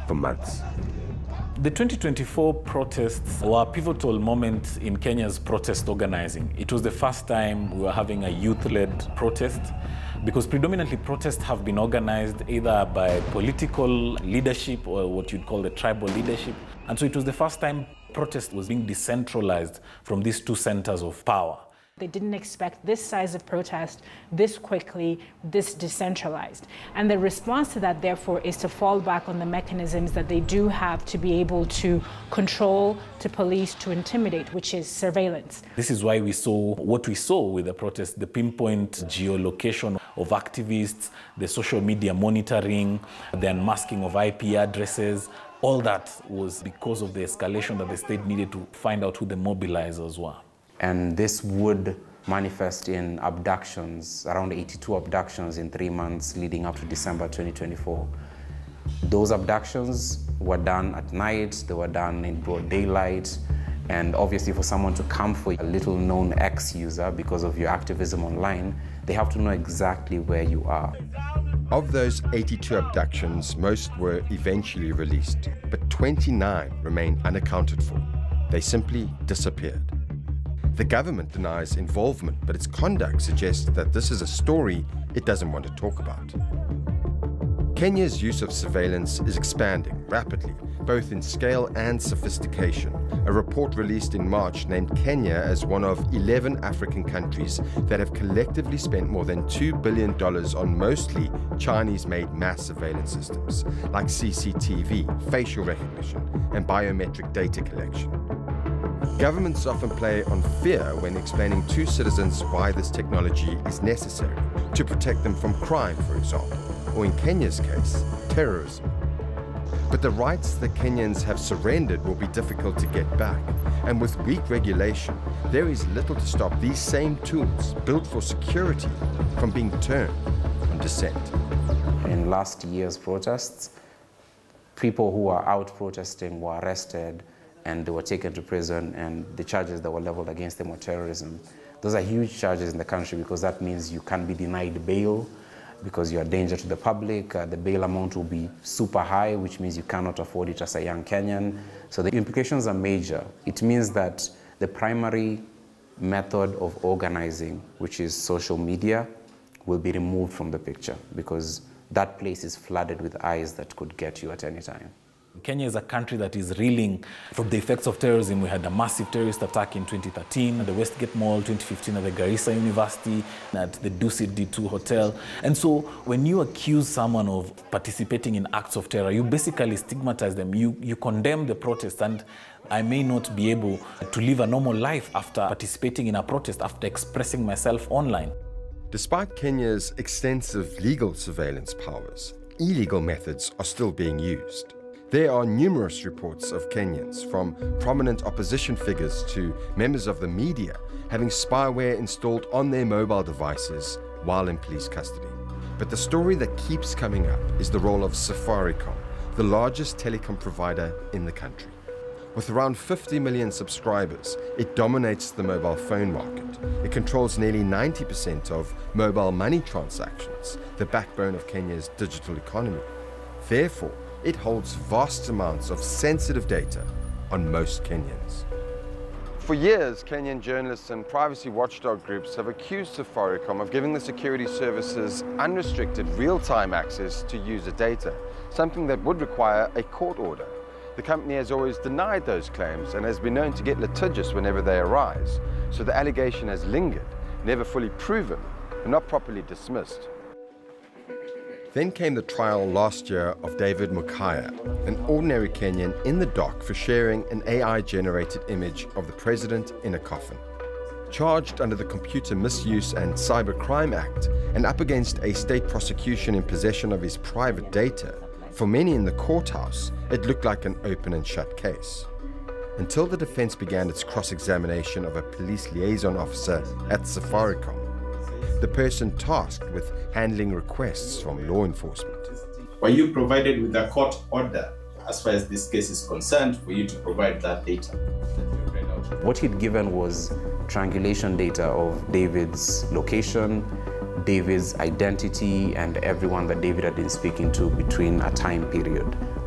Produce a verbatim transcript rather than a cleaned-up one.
for months. The twenty twenty-four protests were a pivotal moment in Kenya's protest organizing. It was the first time we were having a youth-led protest, because predominantly protests have been organized either by political leadership or what you'd call the tribal leadership. And so it was the first time protest was being decentralized from these two centers of power. They didn't expect this size of protest this quickly, this decentralized. And the response to that, therefore, is to fall back on the mechanisms that they do have to be able to control, to police, to intimidate, which is surveillance. This is why we saw what we saw with the protest, the pinpoint geolocation of activists, the social media monitoring, the unmasking of I P addresses. All that was because of the escalation that the state needed to find out who the mobilizers were. And this would manifest in abductions, around eighty-two abductions in three months leading up to December twenty twenty-four. Those abductions were done at night, they were done in broad daylight, and obviously for someone to come for a little-known ex-user because of your activism online, they have to know exactly where you are. Of those eighty-two abductions, most were eventually released, but twenty-nine remain unaccounted for. They simply disappeared. The government denies involvement, but its conduct suggests that this is a story it doesn't want to talk about. Kenya's use of surveillance is expanding rapidly, both in scale and sophistication. A report released in March named Kenya as one of eleven African countries that have collectively spent more than two billion dollars on mostly Chinese-made mass surveillance systems, like C C T V, facial recognition, and biometric data collection. Governments often play on fear when explaining to citizens why this technology is necessary, to protect them from crime, for example, or in Kenya's case, terrorism. But the rights that Kenyans have surrendered will be difficult to get back, and with weak regulation, there is little to stop these same tools, built for security, from being turned on dissent. In last year's protests, people who were out protesting were arrested, and they were taken to prison, and the charges that were leveled against them were terrorism. Those are huge charges in the country because that means you can't be denied bail because you're a danger to the public. Uh, the bail amount will be super high, which means you cannot afford it as a young Kenyan. So the implications are major. It means that the primary method of organizing, which is social media, will be removed from the picture because that place is flooded with eyes that could get you at any time. Kenya is a country that is reeling from the effects of terrorism. We had a massive terrorist attack in twenty thirteen at the Westgate Mall, twenty fifteen at the Garissa University, at the Dusit D two Hotel. And so when you accuse someone of participating in acts of terror, you basically stigmatize them. You, you condemn the protest, and I may not be able to live a normal life after participating in a protest, after expressing myself online. Despite Kenya's extensive legal surveillance powers, illegal methods are still being used. There are numerous reports of Kenyans, from prominent opposition figures to members of the media, having spyware installed on their mobile devices while in police custody. But the story that keeps coming up is the role of Safaricom, the largest telecom provider in the country. With around fifty million subscribers, it dominates the mobile phone market. It controls nearly ninety percent of mobile money transactions, the backbone of Kenya's digital economy. Therefore, it holds vast amounts of sensitive data on most Kenyans. For years, Kenyan journalists and privacy watchdog groups have accused Safaricom of giving the security services unrestricted real-time access to user data, something that would require a court order. The company has always denied those claims and has been known to get litigious whenever they arise, so the allegation has lingered, never fully proven, and not properly dismissed. Then came the trial last year of David Mukhaya, an ordinary Kenyan in the dock for sharing an A I-generated image of the president in a coffin. Charged under the Computer Misuse and Cybercrime Act and up against a state prosecution in possession of his private data, for many in the courthouse, it looked like an open and shut case. Until the defense began its cross-examination of a police liaison officer at Safaricom, the person tasked with handling requests from law enforcement. Were you provided with a court order, as far as this case is concerned, for you to provide that data? What he'd given was triangulation data of David's location, David's identity, and everyone that David had been speaking to between a time period.